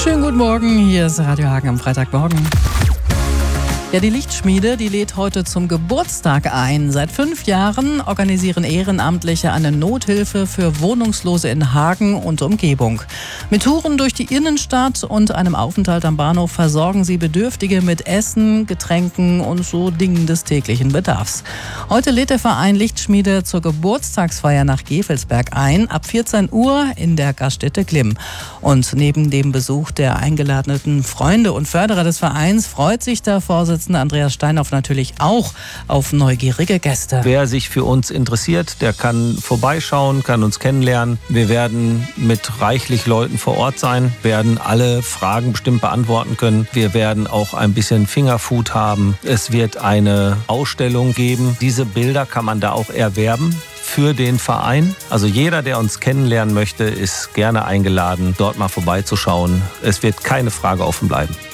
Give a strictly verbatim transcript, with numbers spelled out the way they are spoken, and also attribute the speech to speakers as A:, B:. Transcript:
A: Schönen guten Morgen, hier ist Radio Hagen am Freitagmorgen. Ja, die Lichtschmiede, die lädt heute zum Geburtstag ein. Seit fünf Jahren organisieren Ehrenamtliche eine Nothilfe für Wohnungslose in Hagen und Umgebung. Mit Touren durch die Innenstadt und einem Aufenthalt am Bahnhof versorgen sie Bedürftige mit Essen, Getränken und so Dingen des täglichen Bedarfs. Heute lädt der Verein Lichtschmiede zur Geburtstagsfeier nach Gevelsberg ein, ab vierzehn Uhr in der Gaststätte Glimm. Und neben dem Besuch der eingeladenen Freunde und Förderer des Vereins freut sich der Vorsitzende Andreas Steinhoff natürlich auch auf neugierige Gäste.
B: Wer sich für uns interessiert, der kann vorbeischauen, kann uns kennenlernen. Wir werden mit reichlich Leuten vor Ort sein, werden alle Fragen bestimmt beantworten können. Wir werden auch ein bisschen Fingerfood haben. Es wird eine Ausstellung geben. Diese Bilder kann man da auch erwerben für den Verein. Also jeder, der uns kennenlernen möchte, ist gerne eingeladen, dort mal vorbeizuschauen. Es wird keine Frage offen bleiben.